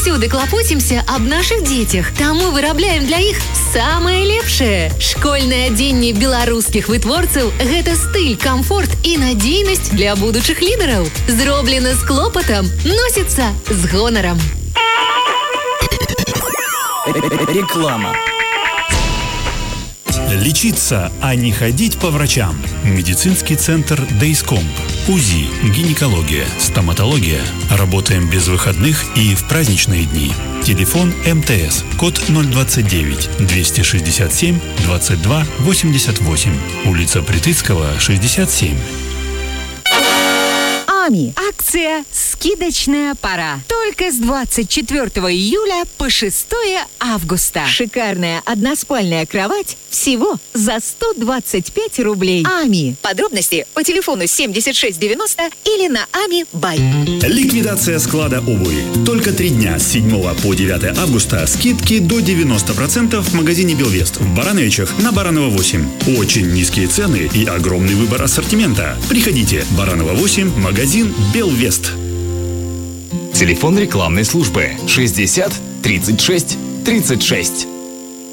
заўсёды клапоцімся аб нашых дзецях, таму вырабляем для іх самае лепшае. Школьнае адзенне беларускіх вытворцаў – гэта стыль, камфорт і надзейнасць для будучых лідараў. Зроблена з клопатам, носіцца з гонарам. Реклама. Лечиться, а не ходить по врачам. Медицинский центр Дейскомп. УЗИ, гинекология, стоматология. Работаем без выходных и в праздничные дни. Телефон МТС, код 029 267 22 88. Улица Притыцкого, 67. АМИ. Акция «Скидочная пора». Только с 24 июля по 6 августа. Шикарная односпальная кровать всего за 125 рублей. АМИ. Подробности по телефону 7690 или на АМИ Бай. Ликвидация склада обуви. Только 3 дня с 7 по 9 августа скидки до 90% в магазине Белвест в Барановичах на Баранова 8. Очень низкие цены и огромный выбор ассортимента. Приходите. Баранова 8, магазин Белвест. Телефон рекламной службы 60 36 36.